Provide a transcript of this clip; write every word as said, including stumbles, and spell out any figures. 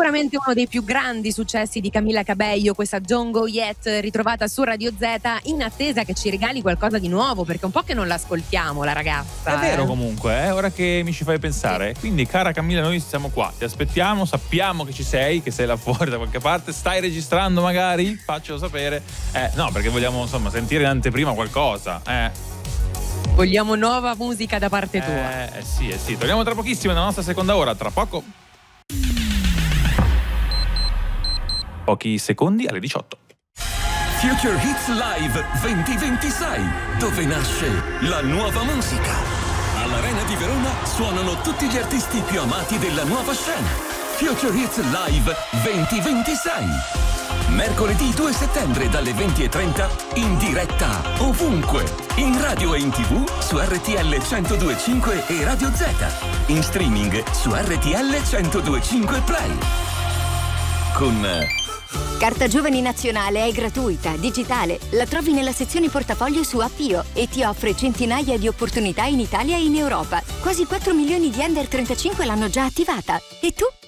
Sicuramente uno dei più grandi successi di Camilla Cabello, questa Don't Go Yet, ritrovata su Radio Z, in attesa che ci regali qualcosa di nuovo, perché è un po' che non l'ascoltiamo la ragazza. È vero eh. comunque, eh, ora che mi ci fai pensare. Quindi cara Camilla, noi siamo qua, ti aspettiamo, sappiamo che ci sei, che sei là fuori da qualche parte, stai registrando magari? Faccelo sapere. Eh, no, perché vogliamo insomma sentire in anteprima qualcosa, eh. Vogliamo nuova musica da parte eh, tua. Eh sì, eh sì, torniamo tra pochissimo nella nostra seconda ora, tra poco. Pochi secondi alle diciotto. Future Hits Live duemilaventisei, dove nasce la nuova musica. All'Arena di Verona suonano tutti gli artisti più amati della nuova scena. Future Hits Live duemilaventisei. Mercoledì due settembre dalle venti e trenta in diretta ovunque, in radio e in tv su R T L centodue e cinque e Radio Z, in streaming su R T L centodue e cinque Play. Con Carta Giovani Nazionale è gratuita, digitale. La trovi nella sezione portafoglio su Appio e ti offre centinaia di opportunità in Italia e in Europa. Quasi quattro milioni di under trentacinque l'hanno già attivata. E tu?